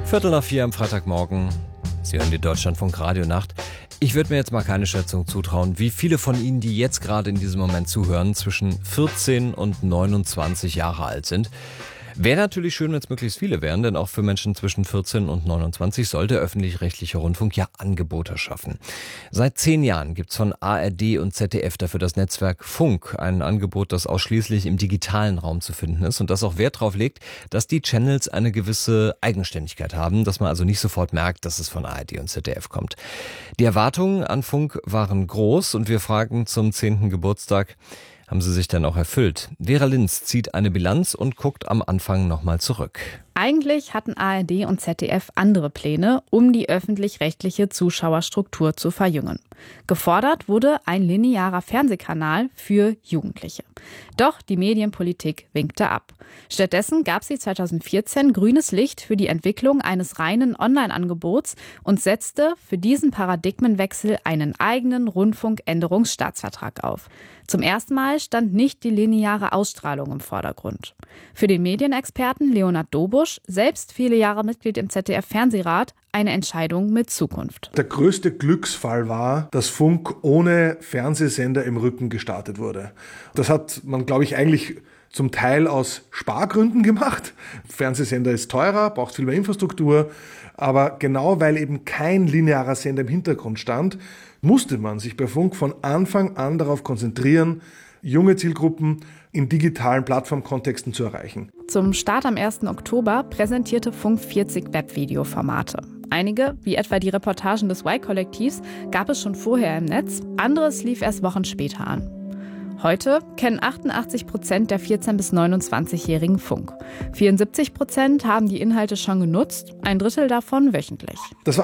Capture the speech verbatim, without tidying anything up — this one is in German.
Viertel nach vier am Freitagmorgen. Sie hören die Deutschlandfunk Radionacht. Ich würde mir jetzt mal keine Schätzung zutrauen, wie viele von Ihnen, die jetzt gerade in diesem Moment zuhören, zwischen vierzehn und neunundzwanzig Jahre alt sind. Wäre natürlich schön, wenn es möglichst viele wären, denn auch für Menschen zwischen vierzehn und neunundzwanzig sollte der öffentlich-rechtliche Rundfunk ja Angebote schaffen. Seit zehn Jahren gibt's von A R D und Z D F dafür das Netzwerk Funk, ein Angebot, das ausschließlich im digitalen Raum zu finden ist und das auch Wert darauf legt, dass die Channels eine gewisse Eigenständigkeit haben, dass man also nicht sofort merkt, dass es von A R D und Z D F kommt. Die Erwartungen an Funk waren groß und wir fragen zum zehnten Geburtstag, haben sie sich dann auch erfüllt? Vera Linz zieht eine Bilanz und guckt am Anfang nochmal zurück. Eigentlich hatten A R D und Z D F andere Pläne, um die öffentlich-rechtliche Zuschauerstruktur zu verjüngen. Gefordert wurde ein linearer Fernsehkanal für Jugendliche. Doch die Medienpolitik winkte ab. Stattdessen gab sie zweitausendvierzehn grünes Licht für die Entwicklung eines reinen Online-Angebots und setzte für diesen Paradigmenwechsel einen eigenen Rundfunkänderungsstaatsvertrag auf. Zum ersten Mal stand nicht die lineare Ausstrahlung im Vordergrund. Für den Medienexperten Leonhard Dobusch, selbst viele Jahre Mitglied im Z D F-Fernsehrat, eine Entscheidung mit Zukunft. Der größte Glücksfall war, dass Funk ohne Fernsehsender im Rücken gestartet wurde. Das hat man, glaube ich, eigentlich zum Teil aus Spargründen gemacht. Fernsehsender ist teurer, braucht viel mehr Infrastruktur. Aber genau weil eben kein linearer Sender im Hintergrund stand, musste man sich bei Funk von Anfang an darauf konzentrieren, junge Zielgruppen in digitalen Plattformkontexten zu erreichen. Zum Start am ersten Oktober präsentierte Funk vierzig Webvideoformate. Einige, wie etwa die Reportagen des Y-Kollektivs, gab es schon vorher im Netz, anderes lief erst Wochen später an. Heute kennen achtundachtzig Prozent der vierzehn- bis neunundzwanzigjährigen Funk. vierundsiebzig Prozent haben die Inhalte schon genutzt, ein Drittel davon wöchentlich. Das war